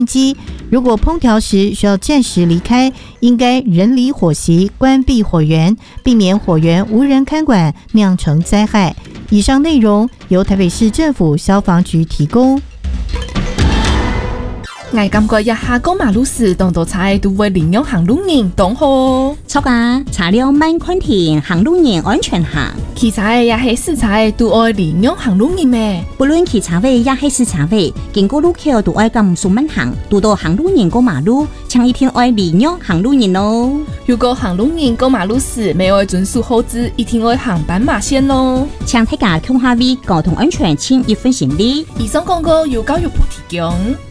机，如果烹调时需要暂时离开，应该人离火席，关闭火源，避免火源无人看管酿成灾害。以上内容由台北市政府消防局提供。 我感覺一下過馬路時，當到菜都會領養行路人當好。 錯噶，查了慢寬田，行路人安全行。 汽車也係死柴，都愛領養行路人咩？ 不論汽車位也係死柴位，經過路口都愛咁數慢行，遇到行路人過馬路，請一定愛領養行路人咯。 如果行路人過馬路時未愛遵守號誌，一定愛行斑馬線咯。 請大家共下為交通安全盡一份心力。 以上廣告由教育部提供。